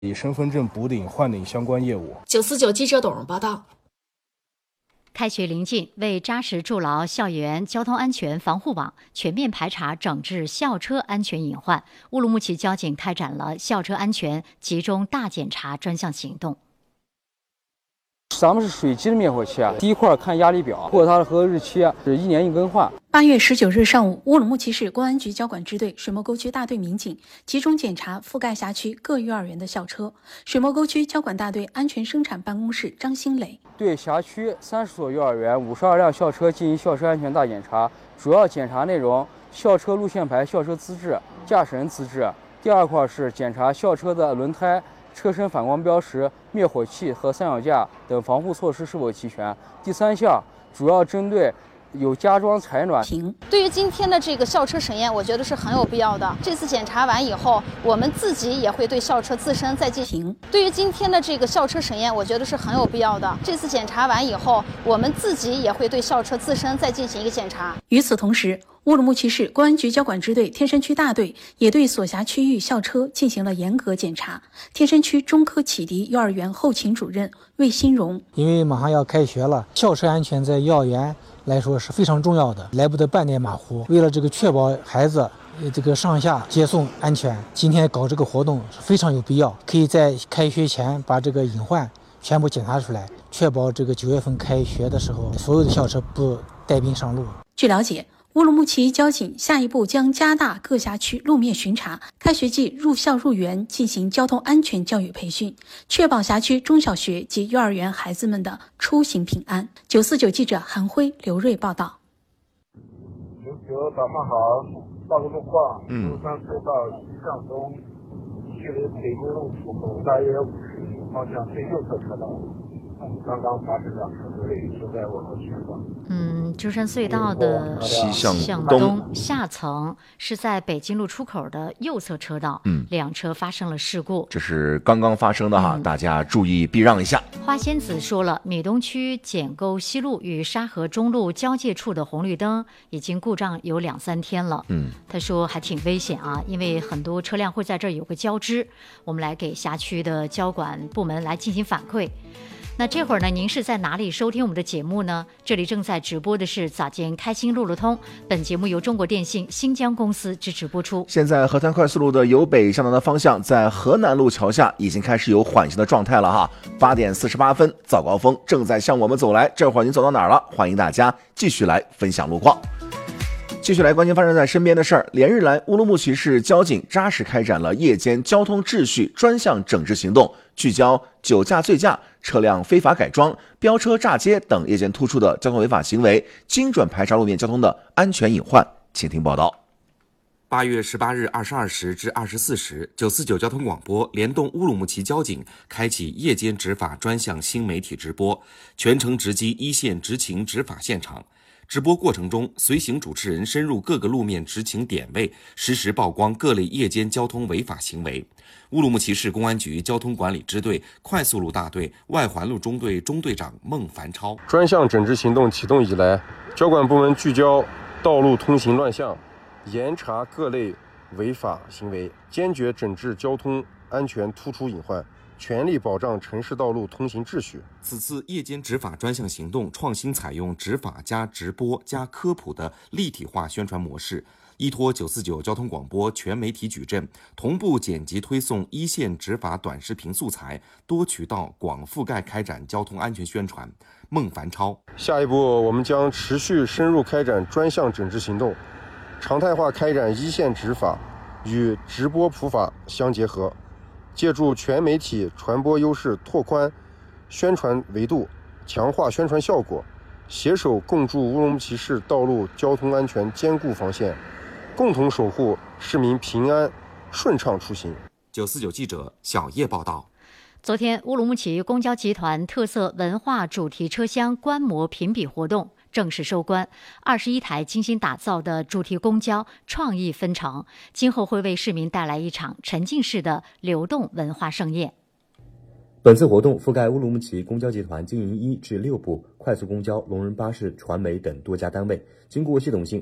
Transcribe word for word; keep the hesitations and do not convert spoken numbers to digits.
以身份证补领、换领相关业务。 九四九记者董荣报道。 开学临近，为扎实筑牢校园交通安全防护网，全面排查整治校车安全隐患，乌鲁木齐交警开展了校车安全集中大检查专项行动。 咱们是水基的灭火器啊，第一块看压力表，或者它的合格日期是一年一更换。 八月十九日上午，乌鲁木齐市公安局交管支队水墨沟区大队民警集中检查覆盖辖区各幼儿园的校车。水墨沟区交管大队安全生产办公室张新磊对辖区三十所幼儿园、五十二辆校车进行校车安全大检查，主要检查内容：校车路线牌、校车资质、驾驶人资质。第二块是检查校车的轮胎、车身反光标识、灭火器和三脚架等防护措施是否齐全。第三项主要针对有加装采暖。 对于今天的这个校车审验，我觉得是很有必要的。这次检查完以后，我们自己也会对校车自身再进行。对于今天的这个校车审验，我觉得是很有必要的。这次检查完以后，我们自己也会对校车自身再进行一个检查。 与此同时，乌鲁木齐市公安局交管支队天山区大队也对所辖区域校车进行了严格检查。天山区中科启迪幼儿园后勤主任魏新荣： 因为马上要开学了，校车安全在幼儿园来说是非常重要的，来不得半点马虎。为了这个确保孩子这个上下接送安全，今天搞这个活动是非常有必要，可以在开学前把这个隐患全部检查出来，确保这个九月份开学的时候，所有的校车不带病上路。 据了解，乌鲁木齐交警下一步将加大各辖区路面巡查，开学季入校入园进行交通安全教育培训，确保辖区中小学及幼儿园孩子们的出行平安。九四九记者韩辉、刘瑞报道。 九九早上好，报个路况。 嗯。 舟山水道西向东，距离北京路出口大约五十米，方向最右侧车道。刚刚发生两车对立，就在我们前方。 嗯，舟山隧道的西向东下层是在北京路出口的右侧车道， 嗯， 两车发生了事故。 这是刚刚发生的哈， 嗯、 大家注意避让一下。 花仙子说了，米东区简沟西路与沙河中路交界处的红绿灯已经故障有两三天了。 嗯， 他说还挺危险啊，因为很多车辆会在这儿有个交织。我们来给辖区的交管部门来进行反馈。那这会儿呢，您是在哪里收听我们的节目呢？这里正在直播的是早间开心路路通，本节目由中国电信新疆公司支持播出。 现在河滩快速路的由北向南的方向，在河南路桥下已经开始有缓行的状态了哈。八点四十八分，早高峰正在向我们走来，这会儿您走到哪儿了？欢迎大家继续来分享路况。继续来关心发生在身边的事儿。连日来，乌鲁木齐市交警扎实开展了夜间交通秩序专项整治行动，聚焦酒驾、醉驾、车辆非法改装、飙车、炸街等夜间突出的交通违法行为，精准排查路面交通的安全隐患。请听报道。 八月十八日二十二时至二十四时，九四九交通广播联动乌鲁木齐交警开启夜间执法专项新媒体直播，全程直击一线执勤执法现场。直播过程中，随行主持人深入各个路面执勤点位，实时曝光各类夜间交通违法行为。乌鲁木齐市公安局交通管理支队快速路大队外环路中队中队长孟凡超： 专项整治行动启动以来，交管部门聚焦道路通行乱象，严查各类违法行为，坚决整治交通安全突出隐患，全力保障城市道路通行秩序。 此次夜间执法专项行动创新采用执法加直播加科普的立体化宣传模式，依托九四九交通广播全媒体矩阵，同步剪辑推送一线执法短视频素材，多渠道广覆盖开展交通安全宣传。孟凡超： 下一步，我们将持续深入开展专项整治行动，常态化开展一线执法与直播普法相结合，借助全媒体传播优势，拓宽宣传维度，强化宣传效果，携手共筑乌鲁木齐市道路交通安全坚固防线，共同守护市民平安顺畅出行。 九四九记者小叶报道。 昨天，乌鲁木齐公交集团特色文化主题车厢观摩评比活动正式收官。二十一台精心打造的主题公交创意纷呈，今后会为市民带来一场沉浸式的流动文化盛宴。 本次活动覆盖乌鲁木齐公交集团经营一至六部快速公交、聋人巴士、传媒等多家单位，经过系统性